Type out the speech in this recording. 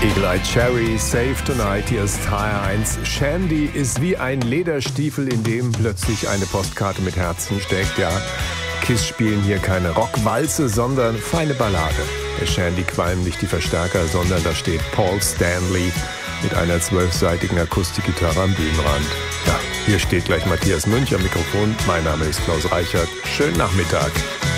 Eagle Eye Cherry, Save Tonight, hier ist HR1. Shandy ist wie ein Lederstiefel, in dem plötzlich eine Postkarte mit Herzen steckt. Ja, Kiss spielen hier keine Rockwalze, sondern feine Ballade. Der Shandy qualmen nicht die Verstärker, sondern da steht Paul Stanley mit einer 12-seitigen Akustikgitarre am Bühnenrand. Ja, hier steht gleich Matthias Münch am Mikrofon. Mein Name ist Klaus Reichert. Schönen Nachmittag.